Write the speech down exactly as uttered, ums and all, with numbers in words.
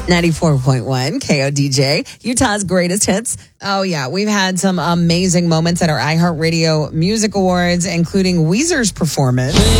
ninety-four point one K O D J, Utah's greatest hits. Oh, yeah. We've had some amazing moments at our iHeartRadio Music Awards, including Weezer's performance.